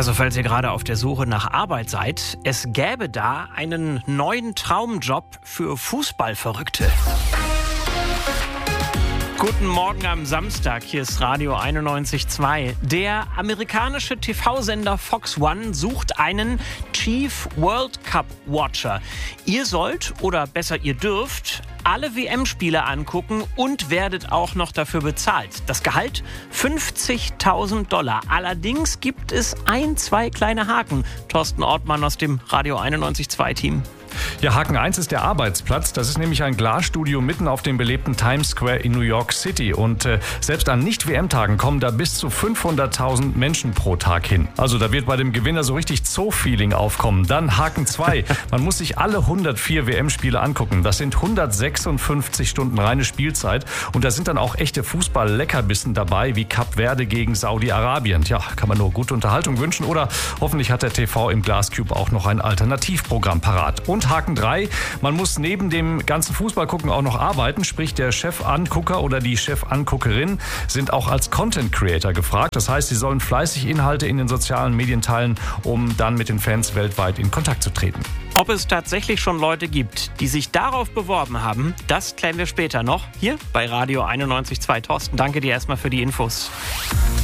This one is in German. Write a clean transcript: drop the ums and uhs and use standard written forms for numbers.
Also falls ihr gerade auf der Suche nach Arbeit seid, es gäbe da einen neuen Traumjob für Fußballverrückte. Guten Morgen am Samstag, hier ist Radio 91.2. Der amerikanische TV-Sender Fox One sucht einen Chief World Cup Watcher. Ihr sollt, oder besser ihr dürft, alle WM-Spiele angucken und werdet auch noch dafür bezahlt. Das Gehalt $50.000. Allerdings gibt es 2 kleine Haken. Thorsten Ortmann aus dem Radio 91.2-Team. Ja, Haken 1 ist der Arbeitsplatz. Das ist nämlich ein Glasstudio mitten auf dem belebten Times Square in New York City. Und selbst an Nicht-WM-Tagen kommen da bis zu 500.000 Menschen pro Tag hin. Also da wird bei dem Gewinner so richtig Zoo-Feeling aufkommen. Dann Haken 2. Man muss sich alle 104 WM-Spiele angucken. Das sind 156 Stunden reine Spielzeit. Und da sind dann auch echte Fußball-Leckerbissen dabei, wie Kap Verde gegen Saudi-Arabien. Tja, kann man nur gute Unterhaltung wünschen. Oder hoffentlich hat der TV im Glascube auch noch ein Alternativprogramm parat. Und Haken 3, man muss neben dem ganzen Fußballgucken auch noch arbeiten, sprich der Chefangucker oder die Chefanguckerin sind auch als Content Creator gefragt. Das heißt, sie sollen fleißig Inhalte in den sozialen Medien teilen, um dann mit den Fans weltweit in Kontakt zu treten. Ob es tatsächlich schon Leute gibt, die sich darauf beworben haben, das klären wir später noch hier bei Radio 91.2. Thorsten, danke dir erstmal für die Infos.